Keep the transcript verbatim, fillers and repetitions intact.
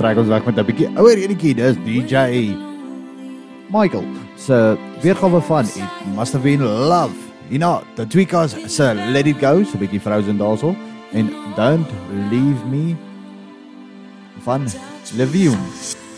trek ons weg met 'n bietjie ouer enetjie, dis D J Michael se weergawe van It Must Have Been Love. Hierna, The Tweakers se Let It Go, so 'n bietjie Frozen daarso, en Don't Leave Me van Levium.